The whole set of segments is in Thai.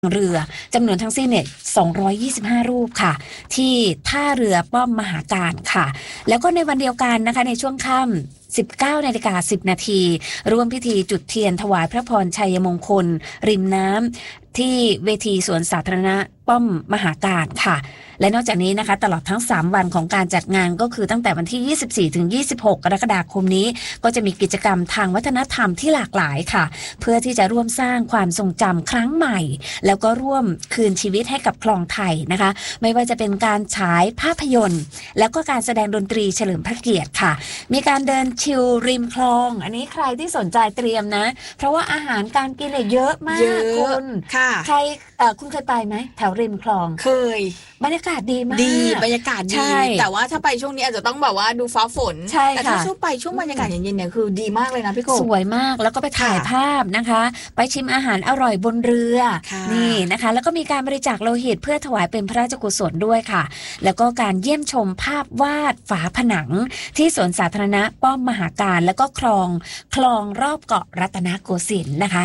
เรือจำนวนทั้งสิ้นเนี่ย225รูปค่ะที่ท่าเรือป้อมมหาการค่ะแล้วก็ในวันเดียวกันนะคะในช่วงค่ำ19:10 นาทีร่วมพิธีจุดเทียนถวายพระพรชัยมงคลริมน้ำที่เวทีสวนสาธารณะป้อมมหาการค่ะและนอกจากนี้นะคะตลอดทั้ง3วันของการจัดงานก็คือตั้งแต่วันที่24 ถึง 26 กรกฎาคมนี้ก็จะมีกิจกรรมทางวัฒนธรรมที่หลากหลายค่ะเพื่อที่จะร่วมสร้างความทรงจำครั้งใหม่แล้วก็ร่วมคืนชีวิตให้กับคลองไทยนะคะไม่ว่าจะเป็นการฉายภาพยนตร์แล้วก็การแสดงดนตรีเฉลิมพระเกียรติค่ะมีการเดินชิลริมคลองอันนี้ใครที่สนใจเตรียมนะเพราะว่าอาหารการกินเนี่ยเยอะมากคุณค่ะใครคุณเคยไปไหมแถวริมคลองเคยบรรยากาศดีมากดีบรรยากาศดีแต่ว่าถ้าไปช่วงนี้อาจจะต้องแบบว่าดูฟ้าฝนแต่ถ้าช่วงไปช่วงบรรยากาศเย็นๆเนี่ยคือดีมากเลยนะพี่กบสวยมากแล้วก็ไปถ่ายภาพนะคะไปชิมอาหารอร่อยบนเรือนี่นะคะแล้วก็มีการบริจาคโลหิตเพื่อถวายเป็นพระราชกุศลด้วยค่ะแล้วก็การเยี่ยมชมภาพวาดฝาผนังที่สวนสาธารณะป้อมมหาการแล้วก็คลองรอบเกาะรัตนโกสินทร์นะคะ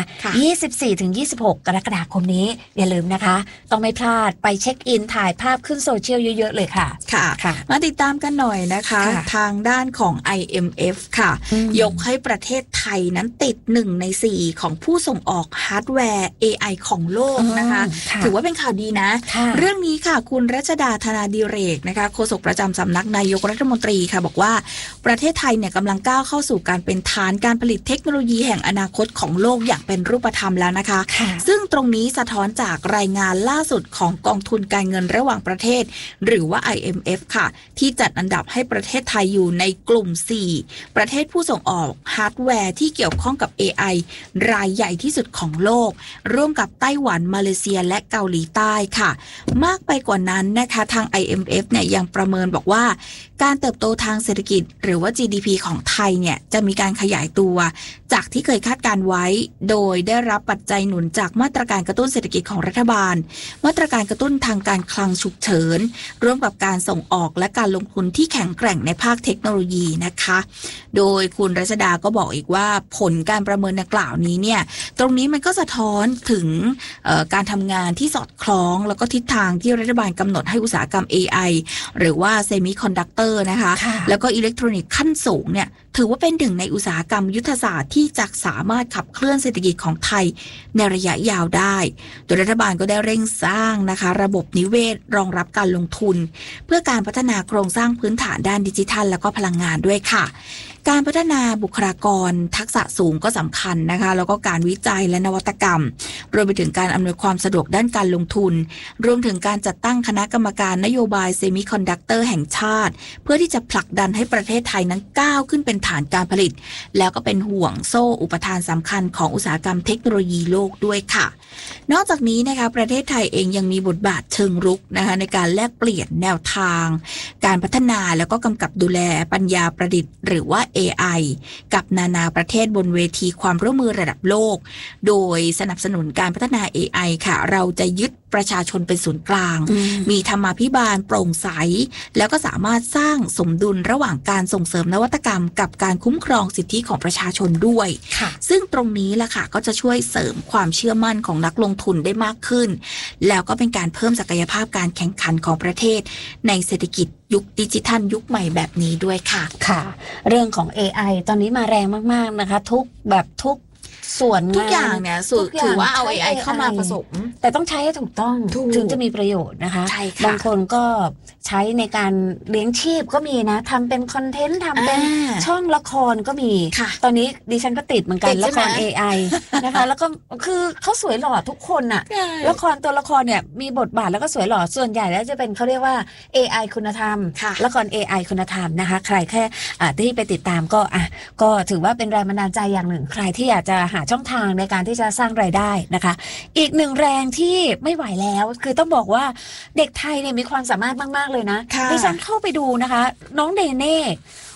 24-26 กรกฎาคมนี้อย่าลืมนะคะต้องไม่พลาดไปเช็คอินถ่ายภาพขึ้นโซเชียลเยอะๆเลยค่ะค่ะมาติดตามกันหน่อยนะคะทางด้านของ IMF ค่ะยกให้ประเทศไทยนั้นติด1 ใน 4ของผู้ส่งออกฮาร์ดแวร์ AI ของโลกนะคะถือว่าเป็นข่าวดีนะเรื่องนี้ค่ะคุณรัชดาธนาดิเรกนะคะโฆษกประจำสำนักนายกรัฐมนตรีค่ะบอกว่าประเทศไทยเนี่ยกำลังก้าวเข้าสู่การเป็นฐานการผลิตเทคโนโลยีแห่งอนาคตของโลกอย่างเป็นรูปธรรมแล้วนะคะซึ่งตรงนี้สะท้อนจากรายงานล่าสุดของกองทุนการเงินระหว่างประเทศหรือว่า IMF ค่ะที่จัดอันดับให้ประเทศไทยอยู่ในกลุ่ม4ประเทศผู้ส่งออกฮาร์ดแวร์ที่เกี่ยวข้องกับ AI รายใหญ่ที่สุดของโลกร่วมกับไต้หวันมาเลเซียและเกาหลีใต้ค่ะมากไปกว่านั้นนะคะทาง IMF เนี่ยยังประเมินบอกว่าการเติบโตทางเศรษฐกิจหรือว่า GDP ของไทยเนี่ยจะมีการขยายตัวจากที่เคยคาดการไว้โดยได้รับปัจจัยหนุนจากมาตรการกระตุ้นเศรษฐกิจของรัฐบาลมาตรการกระตุ้นทางการคลังฉุกเฉินร่วมกับการส่งออกและการลงทุนที่แข็งแกร่งในภาคเทคโนโลยีนะคะโดยคุณรัชดาก็บอกอีกว่าผลการประเมินดังกล่าวนี้เนี่ยตรงนี้มันก็สะท้อนถึงการทำงานที่สอดคล้องแล้วก็ทิศทางที่รัฐบาลกำหนดให้อุตสาหกรรม AI หรือว่าเซมิคอนดักเตอร์นะคะแล้วก็อิเล็กทรอนิกส์ขั้นสูงเนี่ยถือว่าเป็นหนึ่งในอุตสาหกรรมยุทธศาสตร์ที่จะสามารถขับเคลื่อนเศรษฐกิจของไทยในระยะยาวได้โดยรัฐบาลก็ได้เร่งสร้างนะคะระบบนิเวศรองรับการลงทุนเพื่อการพัฒนาโครงสร้างพื้นฐานด้านดิจิทัลและก็พลังงานด้วยค่ะการพัฒนาบุคลากรทักษะสูงก็สำคัญนะคะแล้วก็การวิจัยและนวัตกรรมรวมไปถึงการอำนวยความสะดวกด้านการลงทุนรวมถึงการจัดตั้งคณะกรรมการนโยบายเซมิคอนดักเตอร์แห่งชาติเพื่อที่จะผลักดันให้ประเทศไทยนั้นก้าวขึ้นเป็นฐานการผลิตแล้วก็เป็นห่วงโซ่อุปทานสำคัญของอุตสาหกรรมเทคโนโลยีโลกด้วยค่ะนอกจากนี้นะคะประเทศไทยเองยังมีบทบาทเชิงรุกนะคะในการแลกเปลี่ยนแนวทางการพัฒนาแล้วก็กำกับดูแลปัญญาประดิษฐ์หรือว่า AI กับนานาประเทศบนเวทีความร่วมมือระดับโลกโดยสนับสนุนการพัฒนา AI ค่ะเราจะยึดประชาชนเป็นศูนย์กลางมีธรรมาภิบาลโปร่งใสแล้วก็สามารถสร้างสมดุลระหว่างการส่งเสริมนวัตกรรมกับการคุ้มครองสิทธิของประชาชนด้วยซึ่งตรงนี้ล่ะค่ะก็จะช่วยเสริมความเชื่อมั่นของนักลงทุนได้มากขึ้นแล้วก็เป็นการเพิ่มศักยภาพการแข่งขันของประเทศในเศรษฐกิจยุคดิจิทัลยุคใหม่แบบนี้ด้วยค่ะค่ะเรื่องของ AI ตอนนี้มาแรงมากๆนะคะทุกส่วนทุกอย่างเนี่ยถือว่าเอา AI เข้ามาผสมแต่ต้องใช้ให้ถูกต้องถึงจะมีประโยชน์นะคะบางคนก็ใช้ในการเลี้ยงชีพก็มีนะทำเป็นคอนเทนต์ทำเป็นช่องละครก็มีตอนนี้ดิฉันก็ติดเหมือนกันละคร AI นะคะแล้วก็คือเขาสวยหล่อทุกคนน่ะตัวละครเนี่ยมีบทบาทแล้วก็สวยหล่อส่วนใหญ่แล้วจะเป็นเขาเรียกว่า AI คุณธรรมละคร AI คุณธรรมนะคะใครแค่ที่ไปติดตามก็ถือว่าเป็นแรงบันดาลใจอย่างหนึ่งใครที่อยากจะหาช่องทางในการที่จะสร้างรายได้นะคะอีกหนึ่งแรงที่ไม่ไหวแล้วคือต้องบอกว่าเด็กไทยเนี่ยมีความสามารถมากๆเลยนะดิฉันเข้าไปดูนะคะน้องเดเน่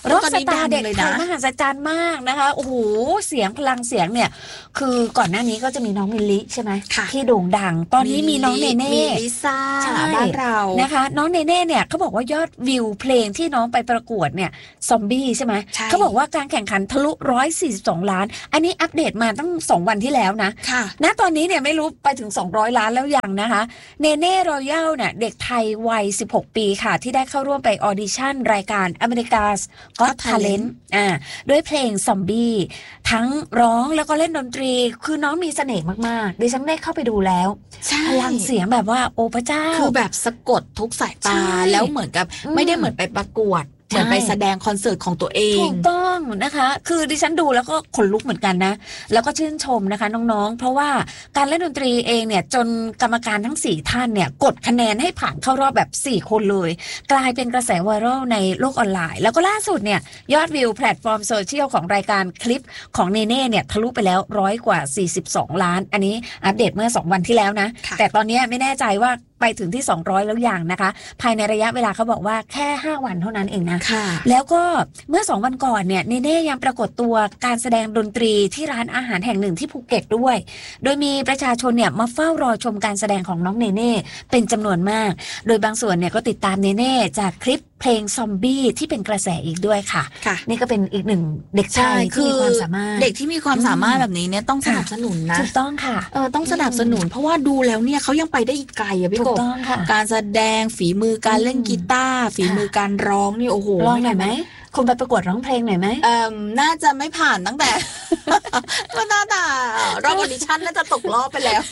ร็อกสตาร์เด็กไทยมหัศจรรย์มากนะคะโอ้โหเสียงพลังเสียงเนี่ยคือก่อนหน้านี้ก็จะมีน้องมิลลิใช่ไหมที่โด่งดังตอนนี้มีน้องเนเน่มีลิซ่าบ้านเรานะคะน้องเนเน่เนี่ยเขาบอกว่ายอดวิวเพลงที่น้องไปประกวดเนี่ยซอมบี้ใช่ไหมเขาบอกว่าการแข่งขันทะลุ142 ล้านอันนี้อัปเดตมาตั้ง2 วันที่แล้วนะณตอนนี้เนี่ยไม่รู้ไปถึง200 ล้านแล้วยังนะคะเนเน่รอยัลเนี่ยเด็กไทยวัย16 ปีค่ะที่ได้เข้าร่วมไปออดิชั่นรายการอเมริกาGot Talent ด้วยเพลงซอมบี้ทั้งร้องแล้วก็เล่นดนตรีคือน้องมีเสน่ห์มากๆดิฉันได้เข้าไปดูแล้วพลังเสียงแบบว่าโอ้พระเจ้าคือแบบสะกดทุกสายตาแล้วเหมือนกับไม่ได้เหมือนไปประกวดเหมือนไปแสดงคอนเสิร์ตของตัวเองถูกต้องนะคะคือดิฉันดูแล้วก็ขนลุกเหมือนกันนะแล้วก็ชื่นชมนะคะน้องๆเพราะว่าการเล่นดนตรีเองเนี่ยจนกรรมการทั้ง4ท่านเนี่ยกดคะแนนให้ผ่านเข้ารอบแบบ4คนเลยกลายเป็นกระแสไวรัลในโลกออนไลน์แล้วก็ล่าสุดเนี่ยยอดวิวแพลตฟอร์มโซเชียลของรายการคลิปของเนเน่เนี่ยทะลุไปแล้ว100 กว่า42 ล้านอันนี้อัปเดตเมื่อ2 วันที่แล้วนะแต่ตอนนี้ไม่แน่ใจว่าไปถึงที่200แล้วอย่างนะคะภายในระยะเวลาเขาบอกว่าแค่5 วันเท่านั้นเองนะแล้วก็เมื่อ2 วันก่อนเนี่ยเนเน่ยังปรากฏตัวการแสดงดนตรีที่ร้านอาหารแห่งหนึ่งที่ภูเก็ตด้วยโดยมีประชาชนเนี่ยมาเฝ้ารอชมการแสดงของน้องเนเน่เป็นจำนวนมากโดยบางส่วนเนี่ยก็ติดตามเนเน่จากคลิปเพลงซอมบี้ที่เป็นกระแสอีกด้วยค่ะนี่ก็เป็นอีกหนึ่งเด็กชายที่มีความสามารถเด็กที่มีความสามารถแบบนี้เนี่ยต้องสนับสนุนนะถูกต้องค่ะต้องสนับสนุนเพราะว่าดูแล้วเนี่ยเขายังไปได้อีกไกลอะพี่กบการแสดงฝีมือการเล่นกีตาร์ฝีมือการร้องนี่โอ้โหร้องหน่อยไหมคุณไปประกวดร้องเพลงหน่อยไหมน่าจะไม่ผ่านตั้งแต่ก็น่าจะรอบออดิชั่นน่าจะตกรอบไปแล้ว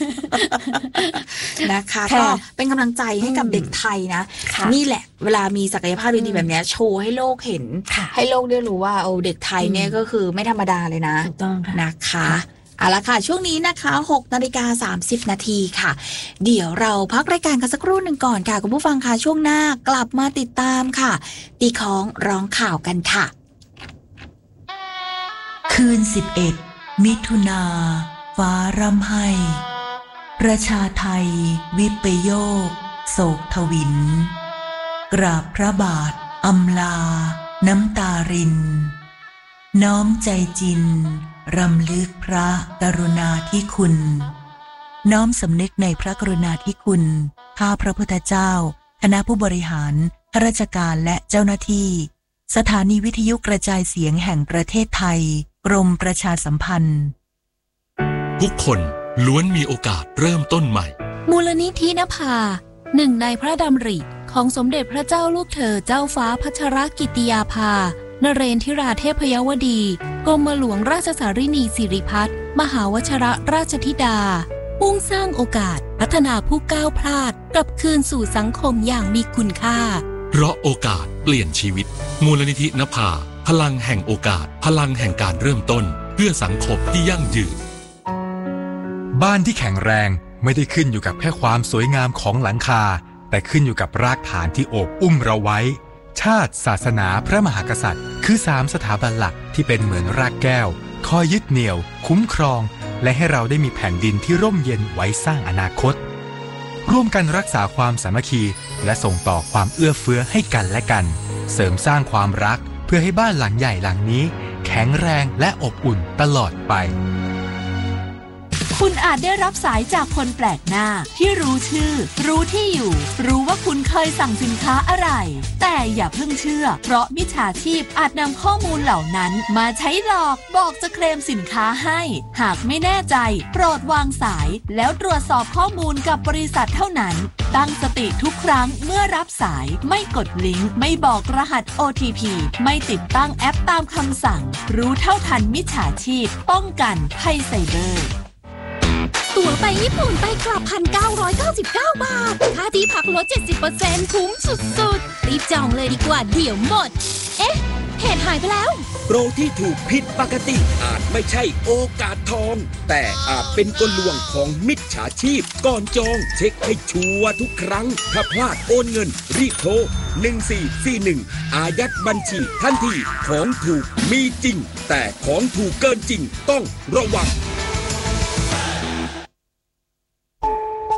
นะคะก็เป็นกำลังใจให้กับเด็กไทยนะนี่แหละเวลามีศักยภาพดีๆแบบนี้โชว์ให้โลกเห็นให้โลกได้รู้ว่าเด็กไทยเนี่ยก็คือไม่ธรรมดาเลยนะถูกต้องนะคะเอาละค่ะช่วงนี้นะคะ6:30 นาทีค่ะเดี๋ยวเราพักรายการกันสักครู่หนึ่งก่อนค่ะคุณผู้ฟังค่ะช่วงหน้ากลับมาติดตามค่ะตีของร้องข่าวกันค่ะคืน11 มิถุนาฟ้าร่ำไห้ประชาไทยวิปโยคโศกทวินกราบพระบาทอำลาน้ำตารินน้อมใจจินรำลึกพระกรุณาธิคุณน้อมสำนึกในพระกรุณาธิคุณข้าพระพุทธเจ้าคณะผู้บริหารข้าราชการและเจ้าหน้าที่สถานีวิทยุกระจายเสียงแห่งประเทศไทยกรมประชาสัมพันธ์ทุกคนล้วนมีโอกาสเริ่มต้นใหม่มูลนิธินภาหนึ่งในพระดำริของสมเด็จพระเจ้าลูกเธอเจ้าฟ้าพัชรกิติยาภานเรนทิราเทพยวดีกรมหลวงราชสารินีสิริพัฒน์มหาวชิรราชธิดามุ่งสร้างโอกาสพัฒนาผู้ก้าวพลาดกลับคืนสู่สังคมอย่างมีคุณค่าเพราะโอกาสเปลี่ยนชีวิตมูลนิธินภาพลังแห่งโอกาสพลังแห่งการเริ่มต้นเพื่อสังคมที่ยั่งยืนบ้านที่แข็งแรงไม่ได้ขึ้นอยู่กับแค่ความสวยงามของหลังคาแต่ขึ้นอยู่กับรากฐานที่โอบอุ้มเราไว้ชาติศาสนาพระมหากษัตริย์คือ3 สถาบันหลักที่เป็นเหมือนรากแก้วคอยยึดเหนี่ยวคุ้มครองและให้เราได้มีแผ่นดินที่ร่มเย็นไว้สร้างอนาคตร่วมกันรักษาความสามัคคีและส่งต่อความเอื้อเฟื้อให้กันและกันเสริมสร้างความรักเพื่อให้บ้านหลังใหญ่หลังนี้แข็งแรงและอบอุ่นตลอดไปคุณอาจได้รับสายจากคนแปลกหน้าที่รู้ชื่อรู้ที่อยู่รู้ว่าคุณเคยสั่งสินค้าอะไรแต่อย่าเพิ่งเชื่อเพราะมิจฉาชีพอาจนำข้อมูลเหล่านั้นมาใช้หลอกบอกจะเคลมสินค้าให้หากไม่แน่ใจโปรดวางสายแล้วตรวจสอบข้อมูลกับบริษัทเท่านั้นตั้งสติทุกครั้งเมื่อรับสายไม่กดลิงก์ไม่บอกรหัส OTP ไม่ติดตั้งแอปตามคำสั่งรู้เท่าทันมิจฉาชีพป้องกันภัยไซเบอร์ตั๋วไปญี่ปุ่นไปกลับ 1,999 บาทค่าที่พักลด 70% คุ้มสุดๆรีบจองเลยดีกว่าเดี๋ยวหมดเอ๊ะเพจหายไปแล้วโปรที่ถูกผิดปกติอาจไม่ใช่โอกาสทองแต่อาจเป็นกลลวงของมิจฉาชีพก่อนจองเช็คให้ชัวร์ทุกครั้งถ้าพลาดโอนเงินรีบโทร1441อายัดบัญชีทันทีของถูกมีจริงแต่ของถูกเกินจริงต้องระวัง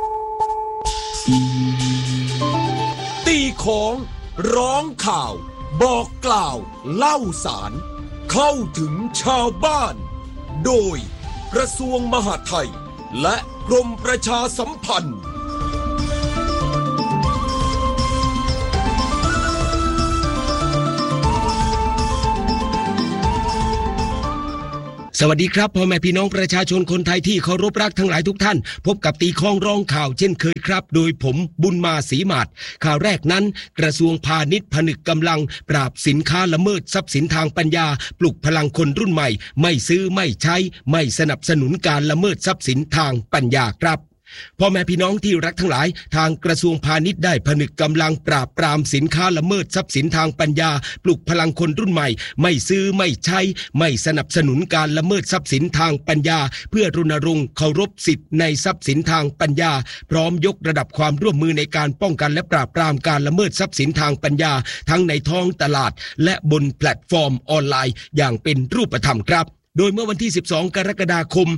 ตีของร้องข่าวบอกกล่าวเล่าสารเข้าถึงชาวบ้านโดยกระทรวงมหาดไทยและกรมประชาสัมพันธ์สวัสดีครับพ่อแม่พี่น้องประชาชนคนไทยที่เคารพรักทั้งหลายทุกท่านพบกับตีคองร้องข่าวเช่นเคยครับโดยผมบุญมาศรีมาศข่าวแรกนั้นกระทรวงพาณิชย์ผนึกกำลังปราบสินค้าละเมิดทรัพย์สินทางปัญญาปลุกพลังคนรุ่นใหม่ไม่ซื้อไม่ใช้ไม่สนับสนุนการละเมิดทรัพย์สินทางปัญญาครับพ่อแม่พี่น้องที่รักทั้งหลายทางกระทรวงพาณิชย์ได้ผนึกกำลังปราบปรามสินค้าละเมิดทรัพย์สินทางปัญญาปลุกพลังคนรุ่นใหม่ไม่ซื้อไม่ใช้ไม่สนับสนุนการละเมิดทรัพย์สินทางปัญญาเพื่อรณรงค์เคารพสิทธิในทรัพย์สินทางปัญญาพร้อมยกระดับความร่วมมือในการป้องกันและปราบปรามการละเมิดทรัพย์สินทางปัญญาทั้งในท้องตลาดและบนแพลตฟอร์มออนไลน์อย่างเป็นรูปธรรมครับโดยเมื่อวันที่12กรกฎาคม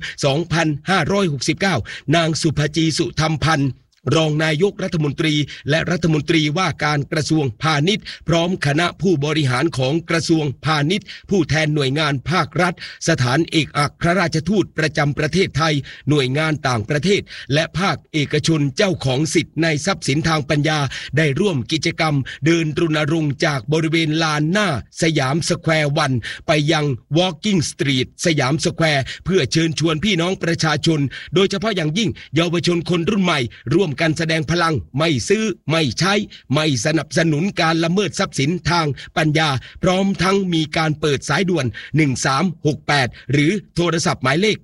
2569นางสุภจีสุธรรมพันธ์รองนายกรัฐมนตรีและรัฐมนตรีว่าการกระทรวงพาณิชย์พร้อมคณะผู้บริหารของกระทรวงพาณิชย์ผู้แทนหน่วยงานภาครัฐสถานเอกอัครราชทูตประจำประเทศไทยหน่วยงานต่างประเทศและภาคเอกชนเจ้าของสิทธิในทรัพย์สินทางปัญญาได้ร่วมกิจกรรมเดินรณรงค์จากบริเวณลานหน้าสยามสแควร์วันไปยัง Walking Street สยามสแควร์เพื่อเชิญชวนพี่น้องประชาชนโดยเฉพาะอย่างยิ่งเยาวชนคนรุ่นใหม่ร่วมกันแสดงพลังไม่ซื้อไม่ใช้ไม่สนับสนุนการละเมิดทรัพย์สินทางปัญญาพร้อมทั้งมีการเปิดสายด่วน1368หรือโทรศัพท์หมายเลข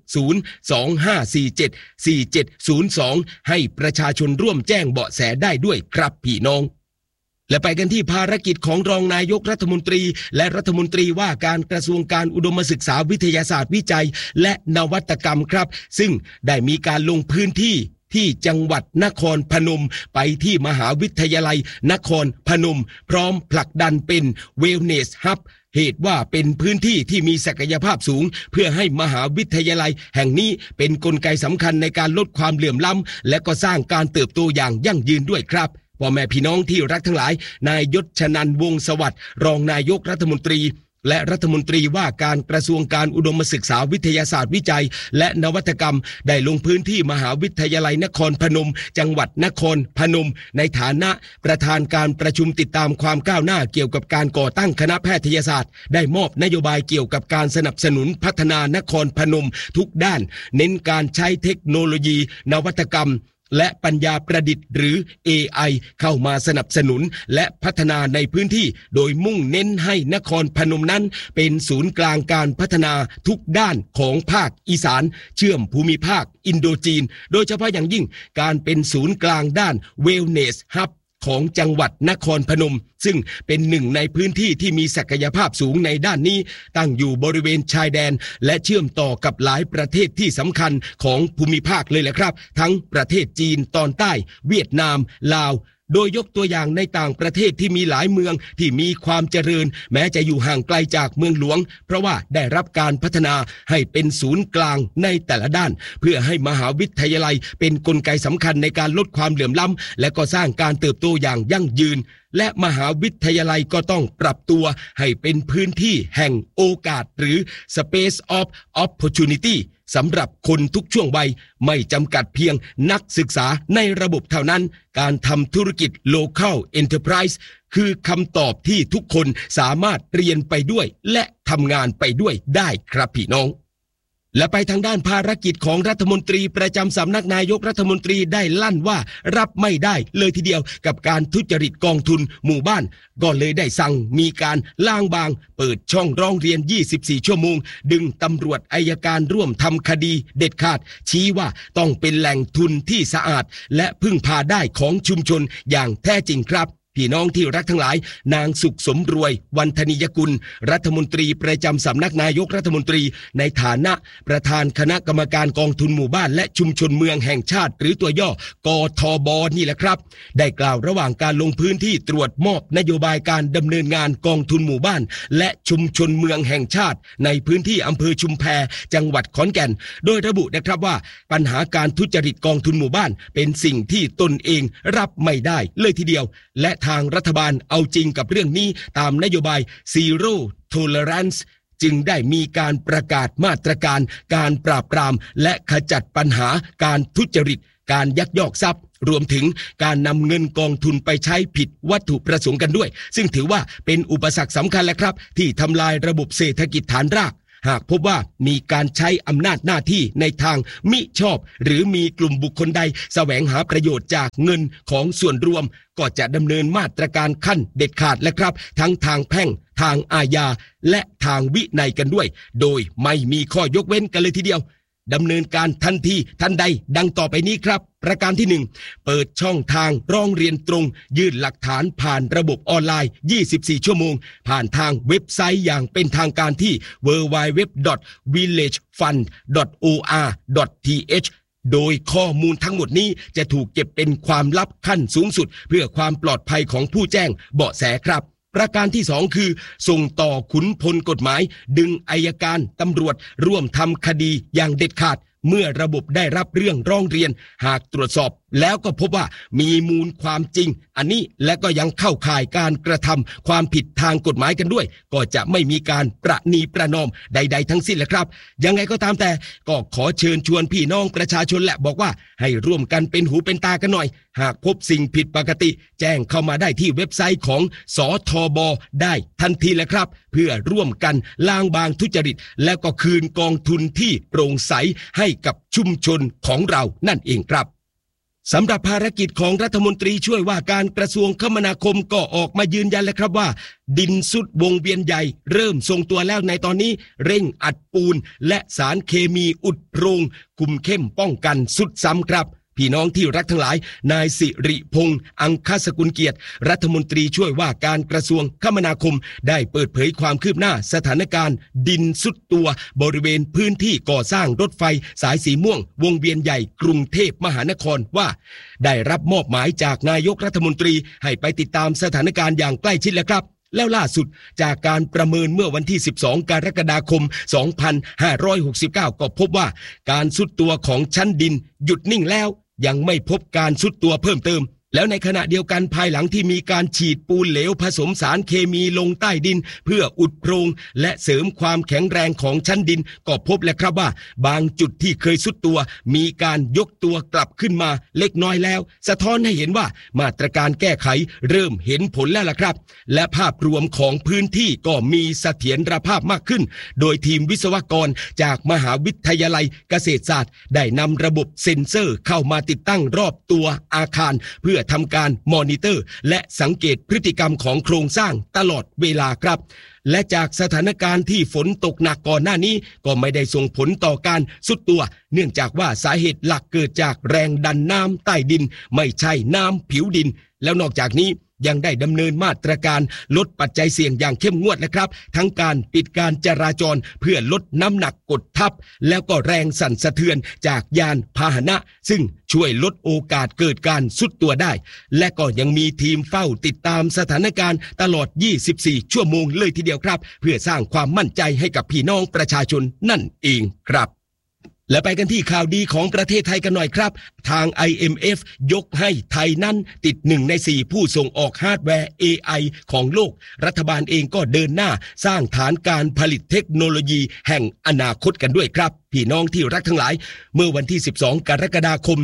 025474702ให้ประชาชนร่วมแจ้งเบาะแสได้ด้วยครับพี่น้องและไปกันที่ภารกิจของรองนายกรัฐมนตรีและรัฐมนตรีว่าการกระทรวงการอุดมศึกษาวิทยาศาสตร์วิจัยและนวัตกรรมครับซึ่งได้มีการลงพื้นที่ที่จังหวัดนครพนมไปที่มหาวิทยาลัยนครพนมพร้อมผลักดันเป็น Wellness Hub เหตุว่าเป็นพื้นที่ที่มีศักยภาพสูงเพื่อให้มหาวิทยาลัยแห่งนี้เป็นกลไกสำคัญในการลดความเหลื่อมล้ำและก็สร้างการเติบโตอย่างยั่งยืนด้วยครับพ่อแม่พี่น้องที่รักทั้งหลายนายยศชนันท์วงศ์สวัสดิ์รองนายกรัฐมนตรีและรัฐมนตรีว่าการกระทรวงการอุดมศึกษาวิทยาศาสตร์วิจัยและนวัตกรรมได้ลงพื้นที่มหาวิทยาลัยนครพนมจังหวัดนครพนมในฐานะประธานการประชุมติดตามความก้าวหน้าเกี่ยวกับการก่อตั้งคณะแพทยศาสตร์ได้มอบนโยบายเกี่ยวกับการสนับสนุนพัฒนานครพนมทุกด้านเน้นการใช้เทคโนโลยีนวัตกรรมและปัญญาประดิษฐ์หรือ AI เข้ามาสนับสนุนและพัฒนาในพื้นที่โดยมุ่งเน้นให้นครพนมนั้นเป็นศูนย์กลางการพัฒนาทุกด้านของภาคอีสานเชื่อมภูมิภาคอินโดจีนโดยเฉพาะอย่างยิ่งการเป็นศูนย์กลางด้าน Wellness Hub ของจังหวัดนครพนมซึ่งเป็นหนึ่งในพื้นที่ที่มีศักยภาพสูงในด้านนี้ตั้งอยู่บริเวณชายแดนและเชื่อมต่อกับหลายประเทศที่สำคัญของภูมิภาคเลยแหละครับทั้งประเทศจีนตอนใต้เวียดนามลาวโดยยกตัวอย่างในต่างประเทศที่มีหลายเมืองที่มีความเจริญแม้จะอยู่ห่างไกลจากเมืองหลวงเพราะว่าได้รับการพัฒนาให้เป็นศูนย์กลางในแต่ละด้านเพื่อให้มหาวิทยาลัยเป็นกลไกสำคัญในการลดความเหลื่อมล้ำและก็สร้างการเติบโตอย่างยั่งยืนและมหาวิทยาลัยก็ต้องปรับตัวให้เป็นพื้นที่แห่งโอกาสหรือ Space of Opportunity สำหรับคนทุกช่วงวัยไม่จำกัดเพียงนักศึกษาในระบบเท่านั้นการทำธุรกิจ Local Enterprise คือคำตอบที่ทุกคนสามารถเรียนไปด้วยและทำงานไปด้วยได้ครับพี่น้องและไปทางด้านภารกิจของรัฐมนตรีประจำสำนักนายกรัฐมนตรีได้ลั่นว่ารับไม่ได้เลยทีเดียวกับการทุจริตกองทุนหมู่บ้านก็เลยได้สั่งมีการล้างบางเปิดช่องร้องเรียน24ชั่วโมงดึงตำรวจอัยการร่วมทำคดีเด็ดขาดชี้ว่าต้องเป็นแหล่งทุนที่สะอาดและพึ่งพาได้ของชุมชนอย่างแท้จริงครับพี่น้องที่รักทั้งหลายนางสุขสมรวยวันธนิยกุลรัฐมนตรีประจำสำนักนายกรัฐมนตรีในฐานะประธานคณะกรรมการกองทุนหมู่บ้านและชุมชนเมืองแห่งชาติหรือตัวย่อกทบนี่แหละครับได้กล่าวระหว่างการลงพื้นที่ตรวจมอบนโยบายการดำเนินงานกองทุนหมู่บ้านและชุมชนเมืองแห่งชาติในพื้นที่อำเภอชุมแพจังหวัดขอนแก่นโดยระบุนะครับว่าปัญหาการทุจริตกองทุนหมู่บ้านเป็นสิ่งที่ตนเองรับไม่ได้เลยทีเดียวและทางรัฐบาลเอาจริงกับเรื่องนี้ตามนโยบาย Zero Tolerance จึงได้มีการประกาศมาตรการการปราบปรามและขจัดปัญหาการทุจริตการยักยอกทรัพย์รวมถึงการนำเงินกองทุนไปใช้ผิดวัตถุประสงค์กันด้วยซึ่งถือว่าเป็นอุปสรรคสำคัญแหละครับที่ทำลายระบบเศรษฐกิจฐานรากหากพบว่ามีการใช้อำนาจหน้าที่ในทางมิชอบหรือมีกลุ่มบุคคลใดแสวงหาประโยชน์จากเงินของส่วนรวมก็จะดำเนินมาตรการขั้นเด็ดขาดและครับทั้งทางแพ่งทางอาญาและทางวินัยกันด้วยโดยไม่มีข้อยกเว้นกันเลยทีเดียวดำเนินการทันทีทันใดดังต่อไปนี้ครับประการที่1เปิดช่องทางร้องเรียนตรงยื่นหลักฐานผ่านระบบออนไลน์24ชั่วโมงผ่านทางเว็บไซต์อย่างเป็นทางการที่ www.villagefund.or.th โดยข้อมูลทั้งหมดนี้จะถูกเก็บเป็นความลับขั้นสูงสุดเพื่อความปลอดภัยของผู้แจ้งเบาะแสครับประการที่2คือส่งต่อขุนพลกฎหมายดึงอัยการตำรวจร่วมทำคดีอย่างเด็ดขาดเมื่อระบบได้รับเรื่องร้องเรียนหากตรวจสอบแล้วก็พบว่ามีมูลความจริงอันนี้และก็ยังเข้าข่ายการกระทำความผิดทางกฎหมายกันด้วยก็จะไม่มีการประนีประนอมใดๆทั้งสิ้นแหละครับยังไงก็ตามแต่ก็ขอเชิญชวนพี่น้องประชาชนและบอกว่าให้ร่วมกันเป็นหูเป็นตากันหน่อยหากพบสิ่งผิดปกติแจ้งเข้ามาได้ที่เว็บไซต์ของสทบ.ได้ทันทีแหละครับเพื่อร่วมกันล้างบางทุจริตและก็คืนกองทุนที่โปร่งใสให้กับชุมชนของเรานั่นเองครับสำหรับภารกิจของรัฐมนตรีช่วยว่าการกระทรวงคมนาคมก็ออกมายืนยันแล้วครับว่าดินสุดวงเวียนใหญ่เริ่มทรงตัวแล้วในตอนนี้เร่งอัดปูนและสารเคมีอุดโพรงคุมเข้มป้องกันสุดซ้ำครับพี่น้องที่รักทั้งหลายนายสิริพงษ์อังคสกุลเกียรติรัฐมนตรีช่วยว่าการกระทรวงคมนาคมได้เปิดเผยความคืบหน้าสถานการณ์ดินสุดตัวบริเวณพื้นที่ก่อสร้างรถไฟสายสีม่วงวงเวียนใหญ่กรุงเทพมหานครว่าได้รับมอบหมายจากนายกรัฐมนตรีให้ไปติดตามสถานการณ์อย่างใกล้ชิดแล้วครับแล้วล่าสุดจากการประเมินเมื่อวันที่12กรกฎาคม2569ก็พบว่าการทรุดตัวของชั้นดินหยุดนิ่งแล้วยังไม่พบการทรุดตัวเพิ่มเติมแล้วในขณะเดียวกันภายหลังที่มีการฉีดปูนเหลวผสมสารเคมีลงใต้ดินเพื่ออุดโพรงและเสริมความแข็งแรงของชั้นดินก็พบแล้วครับว่าบางจุดที่เคยทรุดตัวมีการยกตัวกลับขึ้นมาเล็กน้อยแล้วสะท้อนให้เห็นว่ามาตรการแก้ไขเริ่มเห็นผลแล้วล่ะครับและภาพรวมของพื้นที่ก็มีเสถียรภาพมากขึ้นโดยทีมวิศวกรจากมหาวิทยาลัยเกษตรศาสตร์ได้นำระบบเซ็นเซอร์เข้ามาติดตั้งรอบตัวอาคารเพื่อทำการมอนิเตอร์และสังเกตพฤติกรรมของโครงสร้างตลอดเวลาครับและจากสถานการณ์ที่ฝนตกหนักก่อนหน้านี้ก็ไม่ได้ส่งผลต่อการทรุดตัวเนื่องจากว่าสาเหตุหลักเกิดจากแรงดันน้ำใต้ดินไม่ใช่น้ำผิวดินแล้วนอกจากนี้ยังได้ดำเนินมาตรการลดปัจจัยเสี่ยงอย่างเข้มงวดนะครับทั้งการปิดการจราจรเพื่อลดน้ำหนักกดทับแล้วก็แรงสั่นสะเทือนจากยานพาหนะซึ่งช่วยลดโอกาสเกิดการทรุดตัวได้และก็ยังมีทีมเฝ้าติดตามสถานการณ์ตลอด24ชั่วโมงเลยทีเดียวครับเพื่อสร้างความมั่นใจให้กับพี่น้องประชาชนนั่นเองครับและไปกันที่ข่าวดีของประเทศไทยกันหน่อยครับทาง IMF ยกให้ไทยนั้นติด1ใน4ผู้ส่งออกฮาร์ดแวร์ AI ของโลกรัฐบาลเองก็เดินหน้าสร้างฐานการผลิตเทคโนโลยีแห่งอนาคตกันด้วยครับพี่น้องที่รักทั้งหลายเมื่อวันที่12กรกฎาคม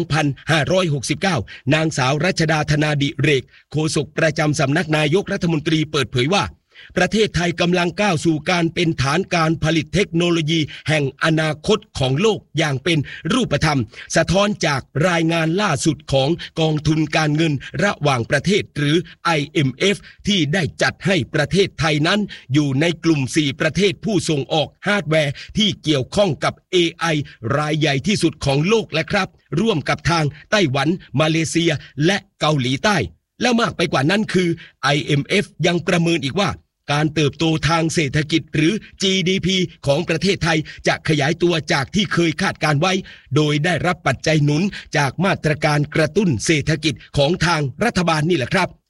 2569นางสาวรัชดาธนาดิเรกโฆษกประจำสำนักนายกรัฐมนตรีเปิดเผยว่าประเทศไทยกำลังก้าวสู่การเป็นฐานการผลิตเทคโนโลยีแห่งอนาคตของโลกอย่างเป็นรูปธรรมสะท้อนจากรายงานล่าสุดของกองทุนการเงินระหว่างประเทศหรือ IMF ที่ได้จัดให้ประเทศไทยนั้นอยู่ในกลุ่ม4ประเทศผู้ส่งออกฮาร์ดแวร์ที่เกี่ยวข้องกับ AI รายใหญ่ที่สุดของโลกและครับร่วมกับทางไต้หวันมาเลเซียและเกาหลีใต้แล้วมากไปกว่านั้นคือ IMF ยังประเมินอีกว่าการเติบโตทางเศรษฐกิจหรือ GDP ของประเทศไทยจะขยายตัวจากที่เคยคาดการไว้โดยได้รับปัจจัยหนุนจากมาตรการกระตุ้นเศรษฐกิจของทางรัฐบาลนี่แหละครับ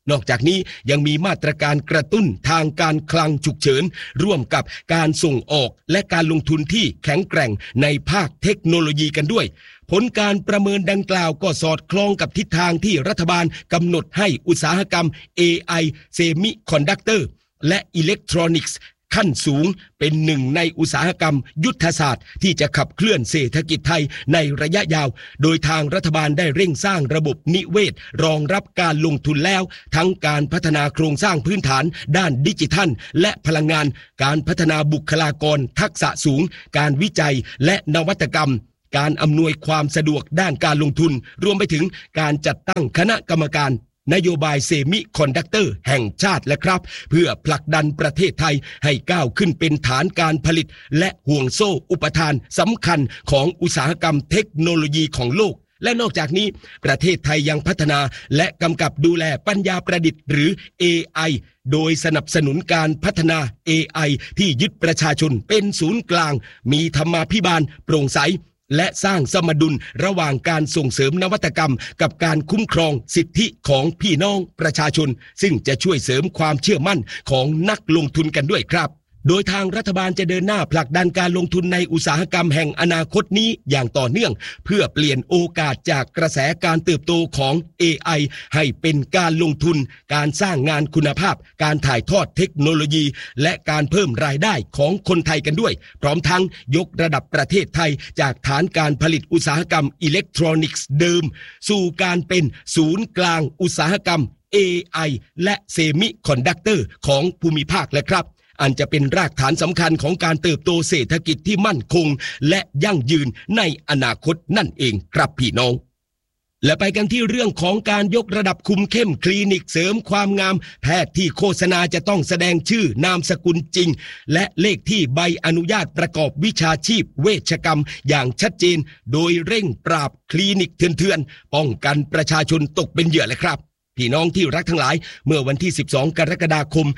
นอกจากนี้ยังมีมาตรการกระตุ้นทางการคลังฉุกเฉินร่วมกับการส่งออกและการลงทุนที่แข็งแกร่งในภาคเทคโนโลยีกันด้วยผลการประเมินดังกล่าวก็สอดคล้องกับทิศทางที่รัฐบาลกำหนดให้อุตสาหกรรม AI Semiconductor และอิเล็กทรอนิกส์ขั้นสูงเป็นหนึ่งในอุตสาหกรรมยุทธศาสตร์ที่จะขับเคลื่อนเศรษฐกิจไทยในระยะยาวโดยทางรัฐบาลได้เร่งสร้างระบบนิเวศรองรับการลงทุนแล้วทั้งการพัฒนาโครงสร้างพื้นฐานด้านดิจิทัลและพลังงานการพัฒนาบุคลากรทักษะสูงการวิจัยและนวัตกรรมการอำนวยความสะดวกด้านการลงทุนรวมไปถึงการจัดตั้งคณะกรรมการนโยบายเซมิคอนดักเตอร์แห่งชาติและครับเพื่อผลักดันประเทศไทยให้ก้าวขึ้นเป็นฐานการผลิตและห่วงโซ่อุปทานสำคัญของอุตสาหกรรมเทคโนโลยีของโลกและนอกจากนี้ประเทศไทยยังพัฒนาและกำกับดูแลปัญญาประดิษฐ์หรือ AI โดยสนับสนุนการพัฒนา AI ที่ยึดประชาชนเป็นศูนย์กลางมีธรรมาภิบาลโปร่งใสและสร้างสมดุลระหว่างการส่งเสริมนวัตกรรมกับการคุ้มครองสิทธิของพี่น้องประชาชนซึ่งจะช่วยเสริมความเชื่อมั่นของนักลงทุนกันด้วยครับโดยทางรัฐบาลจะเดินหน้าผลักดันการลงทุนในอุตสาหกรรมแห่งอนาคตนี้อย่างต่อเนื่องเพื่อเปลี่ยนโอกาสจากกระแสการเติบโตของ AI ให้เป็นการลงทุนการสร้างงานคุณภาพการถ่ายทอดเทคโนโลยีและการเพิ่มรายได้ของคนไทยกันด้วยพร้อมทั้งยกระดับประเทศไทยจากฐานการผลิตอุตสาหกรรมอิเล็กทรอนิกส์เดิมสู่การเป็นศูนย์กลางอุตสาหกรรม AI และเซมิคอนดักเตอร์ของภูมิภาคและครับอันจะเป็นรากฐานสำคัญของการเติบโตเศรษฐกิจที่มั่นคงและยั่งยืนในอนาคตนั่นเองครับพี่น้องและไปกันที่เรื่องของการยกระดับคุมเข้มคลินิกเสริมความงามแพทย์ที่โฆษณาจะต้องแสดงชื่อนามสกุลจริงและเลขที่ใบอนุญาตประกอบวิชาชีพเวชกรรมอย่างชัดเจนโดยเร่งปราบคลินิกเถื่อนๆป้องกันประชาชนตกเป็นเหยื่อเลยครับพี่น้องที่รักทั้งหลายเมื่อวันที่12กรกฎาคม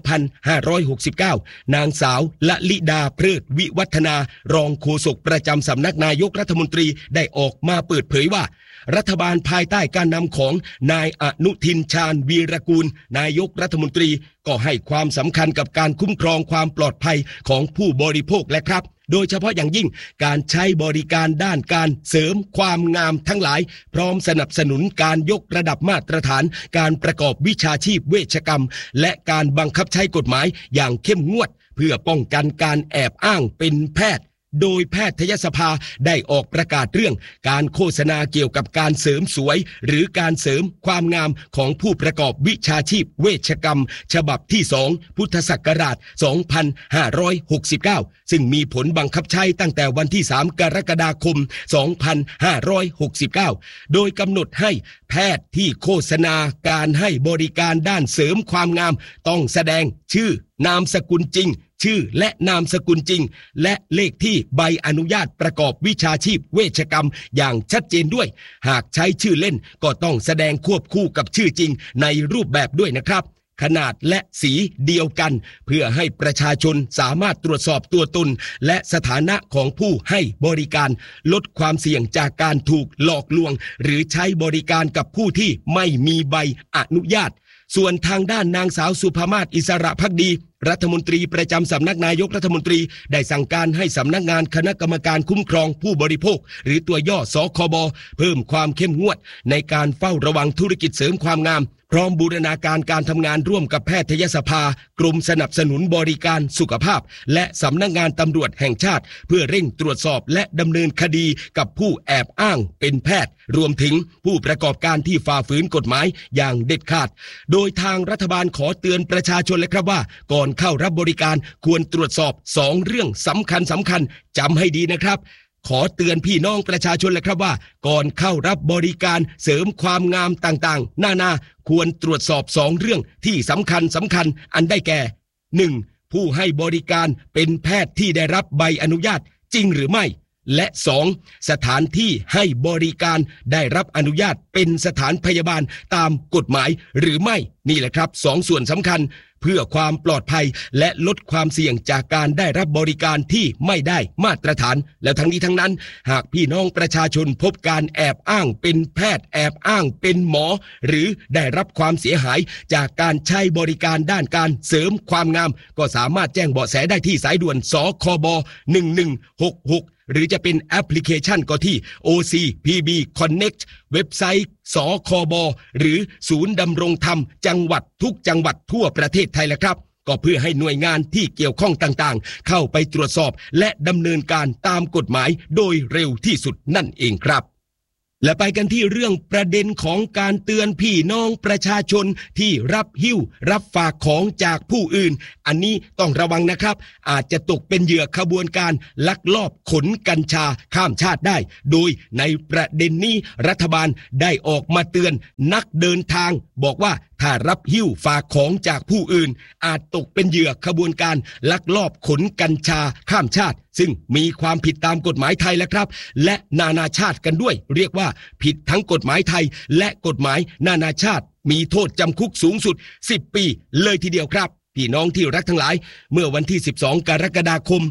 2569นางสาวละลิดาเพลิดวิวัฒนารองโฆษกประจำสำนักนายกรัฐมนตรีได้ออกมาเปิดเผยว่ารัฐบาลภายใต้การนำของนายอนุทินชาญวีรกูลนายกรัฐมนตรีก็ให้ความสำคัญกับการคุ้มครองความปลอดภัยของผู้บริโภคและครับโดยเฉพาะอย่างยิ่งการใช้บริการด้านการเสริมความงามทั้งหลายพร้อมสนับสนุนการยกระดับมาตรฐานการประกอบวิชาชีพเวชกรรมและการบังคับใช้กฎหมายอย่างเข้มงวดเพื่อป้องกันการแอบอ้างเป็นแพทย์โดยแพทยสภาได้ออกประกาศเรื่องการโฆษณาเกี่ยวกับการเสริมสวยหรือการเสริมความงามของผู้ประกอบวิชาชีพเวชกรรมฉบับที่2พุทธศักราช2569ซึ่งมีผลบังคับใช้ตั้งแต่วันที่3กรกฎาคม2569โดยกำหนดให้แพทย์ที่โฆษณาการให้บริการด้านเสริมความงามต้องแสดงชื่อนามสกุลจริงชื่อและนามสกุลจริงและเลขที่ใบอนุญาตประกอบวิชาชีพเวชกรรมอย่างชัดเจนด้วยหากใช้ชื่อเล่นก็ต้องแสดงควบคู่กับชื่อจริงในรูปแบบด้วยนะครับขนาดและสีเดียวกันเพื่อให้ประชาชนสามารถตรวจสอบตัวตนและสถานะของผู้ให้บริการลดความเสี่ยงจากการถูกหลอกลวงหรือใช้บริการกับผู้ที่ไม่มีใบอนุญาตส่วนทางด้านนางสาวสุภมาศอิสระภักดีรัฐมนตรีประจำสำนักนายกรัฐมนตรีได้สั่งการให้สำนักงานคณะกรรมการคุ้มครองผู้บริโภคหรือตัวย่อสคบเพิ่มความเข้มงวดในการเฝ้าระวังธุรกิจเสริมความงามพร้อมบูรณาการการทำงานร่วมกับแพทยสภากรมสนับสนุนบริการสุขภาพและสำนักงานตำรวจแห่งชาติเพื่อเร่งตรวจสอบและดำเนินคดีกับผู้แอบอ้างเป็นแพทย์รวมถึงผู้ประกอบการที่ฝ่าฝืนกฎหมายอย่างเด็ดขาดโดยทางรัฐบาลขอเตือนประชาชนเลยครับว่าก่อนเข้ารับบริการควรตรวจสอบ2เรื่องสำคัญจำให้ดีนะครับขอเตือนพี่น้องประชาชนเลยครับว่าก่อนเข้ารับบริการเสริมความงามต่างๆนาควรตรวจสอบ2เรื่องที่สำคัญอันได้แก่ 1. ผู้ให้บริการเป็นแพทย์ที่ได้รับใบอนุญาตจริงหรือไม่และ2สถานที่ให้บริการได้รับอนุญาตเป็นสถานพยาบาลตามกฎหมายหรือไม่นี่แหละครับ2ส่วนสำคัญเพื่อความปลอดภัยและลดความเสี่ยงจากการได้รับบริการที่ไม่ได้มาตรฐานแล้วทั้งนี้ทั้งนั้นหากพี่น้องประชาชนพบการแอบอ้างเป็นแพทย์แอบอ้างเป็นหมอหรือได้รับความเสียหายจากการใช้บริการด้านการเสริมความงามก็สามารถแจ้งเบาะแสได้ที่สายด่วนสคบ1166หรือจะเป็นแอปพลิเคชันก็ที่ OCPB Connect เว็บไซต์สคบหรือศูนย์ดำรงธรรมจังหวัดทุกจังหวัดทั่วประเทศไทยแหละครับก็เพื่อให้หน่วยงานที่เกี่ยวข้องต่างๆเข้าไปตรวจสอบและดำเนินการตามกฎหมายโดยเร็วที่สุดนั่นเองครับและไปกันที่เรื่องประเด็นของการเตือนพี่น้องประชาชนที่รับหิ้วรับฝากของจากผู้อื่นอันนี้ต้องระวังนะครับอาจจะตกเป็นเหยื่อขบวนการลักลอบขนกัญชาข้ามชาติได้โดยในประเด็นนี้รัฐบาลได้ออกมาเตือนนักเดินทางบอกว่าถ้ารับหิ้วฝากของจากผู้อื่นอาจตกเป็นเหยื่อขบวนการลักลอบขนกัญชาข้ามชาติซึ่งมีความผิดตามกฎหมายไทยแล้วครับและนานาชาติกันด้วยเรียกว่าผิดทั้งกฎหมายไทยและกฎหมายนานาชาติมีโทษจำคุกสูงสุด10 ปีเลยทีเดียวครับพี่น้องที่รักทั้งหลายเมื่อวันที่12กรกฎาคม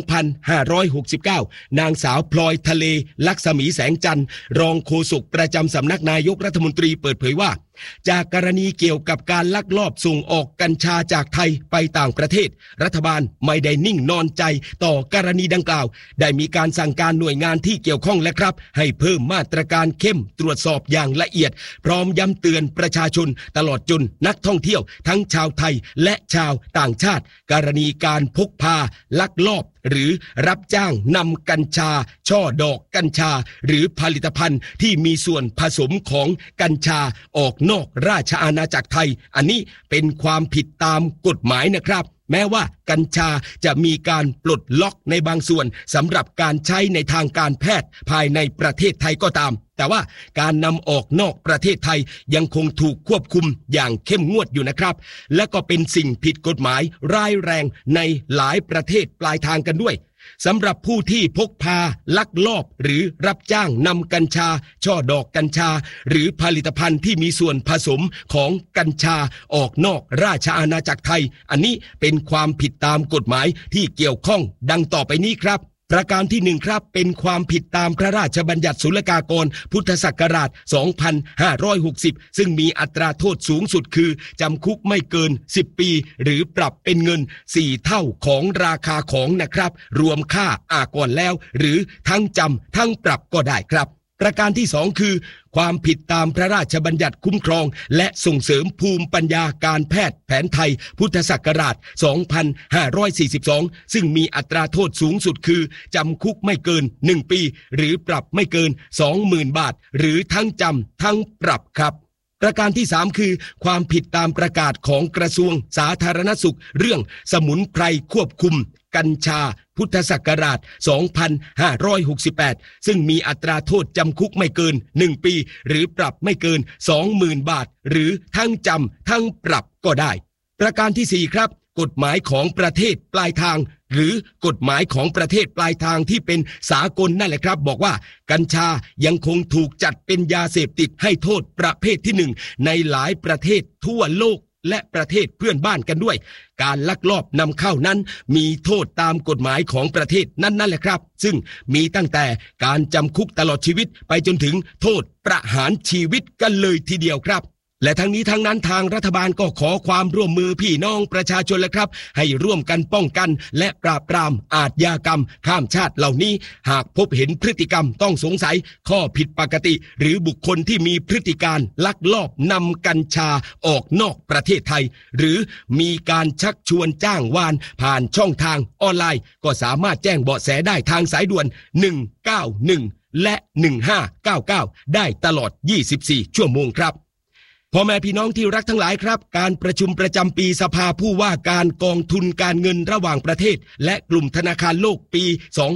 2569นางสาวพลอยทะเลลักษมีแสงจันทร์รองโฆษกประจำสำนักนายกรัฐมนตรีเปิดเผยว่าจากกรณีเกี่ยวกับการลักลอบส่งออกกัญชาจากไทยไปต่างประเทศรัฐบาลไม่ได้นิ่งนอนใจต่อกรณีดังกล่าวได้มีการสั่งการหน่วยงานที่เกี่ยวข้องและครับให้เพิ่มมาตรการเข้มตรวจสอบอย่างละเอียดพร้อมย้ำเตือนประชาชนตลอดจนนักท่องเที่ยวทั้งชาวไทยและชาวต่างชาติกรณีการพกพาลักลอบหรือรับจ้างนำกัญชาช่อดอกกัญชาหรือผลิตภัณฑ์ที่มีส่วนผสมของกัญชาออกนอกราชอาณาจักรไทยอันนี้เป็นความผิดตามกฎหมายนะครับแม้ว่ากัญชาจะมีการปลดล็อกในบางส่วนสำหรับการใช้ในทางการแพทย์ภายในประเทศไทยก็ตามแต่ว่าการนำออกนอกประเทศไทยยังคงถูกควบคุมอย่างเข้มงวดอยู่นะครับและก็เป็นสิ่งผิดกฎหมายร้ายแรงในหลายประเทศปลายทางกันด้วยสำหรับผู้ที่พกพาลักลอบหรือรับจ้างนำกัญชาช่อดอกกัญชาหรือผลิตภัณฑ์ที่มีส่วนผสมของกัญชาออกนอกราชอาณาจักรไทยอันนี้เป็นความผิดตามกฎหมายที่เกี่ยวข้องดังต่อไปนี้ครับประการที่1ครับเป็นความผิดตามพระราชบัญญัติศุลกากรพุทธศักราช2560ซึ่งมีอัตราโทษสูงสุดคือจำคุกไม่เกิน10 ปีหรือปรับเป็นเงิน4 เท่าของราคาของนะครับรวมค่าก่อนแล้วหรือทั้งจำทั้งปรับก็ได้ครับประการที่2คือความผิดตามพระราชบัญญัติคุ้มครองและส่งเสริมภูมิปัญญาการแพทย์แผนไทยพุทธศักราช2542ซึ่งมีอัตราโทษสูงสุดคือจำคุกไม่เกิน1 ปีหรือปรับไม่เกิน 20,000 บาทหรือทั้งจำทั้งปรับครับประการที่3คือความผิดตามประกาศของกระทรวงสาธารณสุขเรื่องสมุนไพรควบคุมกัญชาพุทธศักราช2568ซึ่งมีอัตราโทษจำคุกไม่เกิน1 ปีหรือปรับไม่เกิน 20,000 บาทหรือทั้งจำทั้งปรับก็ได้ประการที่4ครับกฎหมายของประเทศปลายทางหรือกฎหมายของประเทศปลายทางที่เป็นสากลนั่นแหละครับบอกว่ากัญชายังคงถูกจัดเป็นยาเสพติดให้โทษประเภทที่1ในหลายประเทศทั่วโลกและประเทศเพื่อนบ้านกันด้วยการลักลอบนำเข้านั้นมีโทษตามกฎหมายของประเทศนั่นแหละครับซึ่งมีตั้งแต่การจำคุกตลอดชีวิตไปจนถึงโทษประหารชีวิตกันเลยทีเดียวครับและทั้งนี้ทั้งนั้นทางรัฐบาลก็ขอความร่วมมือพี่น้องประชาชนและครับให้ร่วมกันป้องกันและปราบปรามอาชญากรรมข้ามชาติเหล่านี้หากพบเห็นพฤติกรรมต้องสงสัยข้อผิดปกติหรือบุคคลที่มีพฤติการลักลอบนำกัญชาออกนอกประเทศไทยหรือมีการชักชวนจ้างวานผ่านช่องทางออนไลน์ก็สามารถแจ้งเบาะแสได้ทางสายด่วน191และ1599ได้ตลอด24 ชั่วโมงครับพพ่อแม่พี่น้องที่รักทั้งหลายครับการประชุมประจำปีสภาผู้ว่าการกองทุนการเงินระหว่างประเทศและกลุ่มธนาคารโลกปี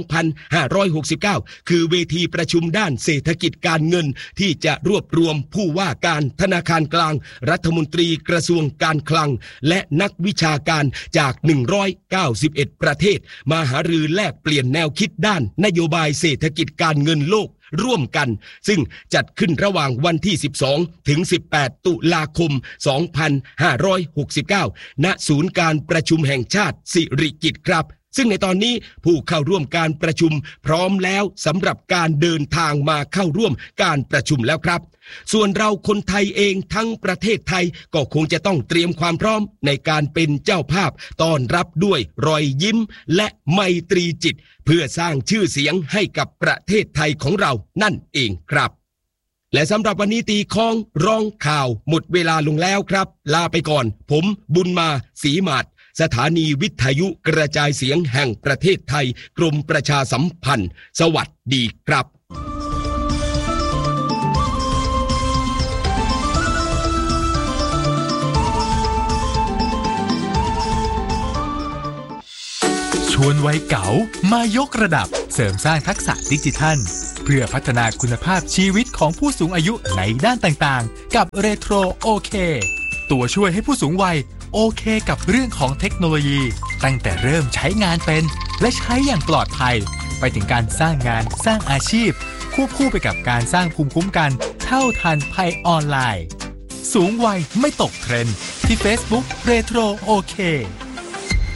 2569 คือเวทีประชุมด้านเศรษฐกิจการเงินที่จะรวบรวมผู้ว่าการธนาคารกลางรัฐมนตรีกระทรวงการคลังและนักวิชาการจาก191ประเทศมาหารือแลกเปลี่ยนแนวคิดด้านนโยบายเศรษฐกิจการเงินโลกร่วมกันซึ่งจัดขึ้นระหว่างวันที่12ถึง18ตุลาคม2569ณศูนย์การประชุมแห่งชาติสิริกิติ์ครับซึ่งในตอนนี้ผู้เข้าร่วมการประชุมพร้อมแล้วสำหรับการเดินทางมาเข้าร่วมการประชุมแล้วครับส่วนเราคนไทยเองทั้งประเทศไทยก็คงจะต้องเตรียมความพร้อมในการเป็นเจ้าภาพต้อนรับด้วยรอยยิ้มและไมตรีจิตเพื่อสร้างชื่อเสียงให้กับประเทศไทยของเรานั่นเองครับและสำหรับวันนี้ตีคล้องร้องข่าวหมดเวลาลงแล้วครับลาไปก่อนผมบุญมาศรีมาศสถานีวิทยุกระจายเสียงแห่งประเทศไทยกรมประชาสัมพันธ์สวัสดีครับชวนวัยเก๋ามายกระดับเสริมสร้างทักษะดิจิทัลเพื่อพัฒนาคุณภาพชีวิตของผู้สูงอายุในด้านต่างๆกับเรโทรโอเคตัวช่วยให้ผู้สูงวัยโอเคกับเรื่องของเทคโนโลยีตั้งแต่เริ่มใช้งานเป็นและใช้อย่างปลอดภัยไปถึงการสร้างงานสร้างอาชีพควบคู่ไปกับการสร้างภูมิคุ้มกันเท่าทันภัยออนไลน์สูงวัยไม่ตกเทรนด์ที่ Facebook เรโทรโอเค